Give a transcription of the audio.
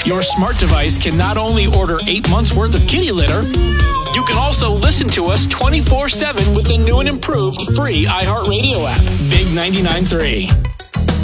Your smart device can not only order 8 months worth of kitty litter, you can also listen to us 24/7 with the new and improved free iHeartRadio app. Big 99.3.